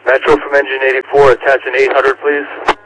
Metro from engine 84, attach an 800, please.